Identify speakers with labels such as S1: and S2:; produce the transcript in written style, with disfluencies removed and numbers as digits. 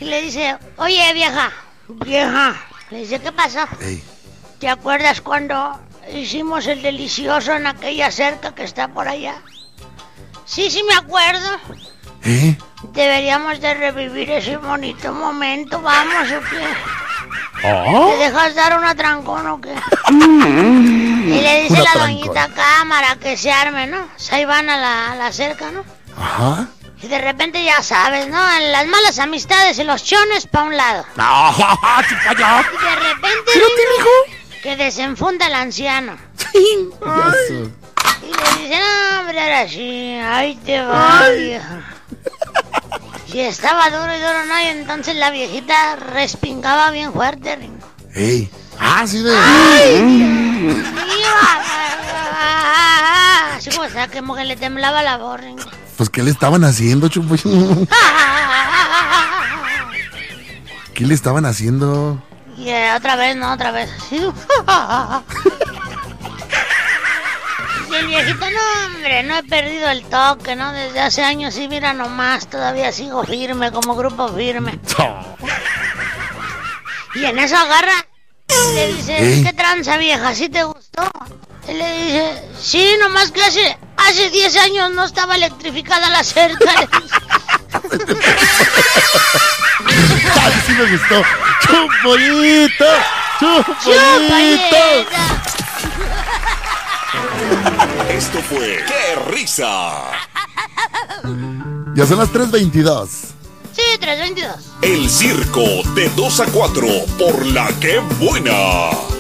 S1: Y le dice, oye, vieja, le dice, ¿qué pasó?
S2: Ey.
S1: ¿Te acuerdas cuando hicimos el delicioso en aquella cerca que está por allá? Sí, me acuerdo. Deberíamos de revivir ese bonito momento, ¿vamos o qué? ¿Te dejas dar un atrancón o qué? Y le dice la doñita cámara que se arme, ¿no? Ahí van a la cerca, ¿no?
S2: Ajá.
S1: Y de repente ya sabes, ¿no? En las malas amistades y los chones pa' un lado.
S2: No,
S1: Y de repente que desenfunda el anciano. Y le dice, no, hombre, ahora sí, ahí te va, vieja. Y estaba duro y duro, ¿no? Y entonces la viejita respingaba bien fuerte, Ringo.
S2: Ey. Sí, de...
S1: Así como, o sea, como que le temblaba la voz, Ringo.
S2: Pues, ¿qué le estaban haciendo, Chupo? ¿Qué le estaban haciendo?
S1: Y otra vez, así. Y el viejito, no, hombre, no he perdido el toque, ¿no? Desde hace años, sí, mira nomás, todavía sigo firme, como grupo firme. Y en eso agarra, y le dice, ¿qué tranza, vieja? ¿Sí te gustó? Y le dice, sí, nomás que hace 10 años no estaba electrificada la cerca.
S2: Sí me gustó. ¡Chupollito!
S3: Esto fue ¡Qué risa!
S2: Ya son las 3:22.
S1: Sí, 3:22.
S3: El circo de 2 a 4 por La Que Buena.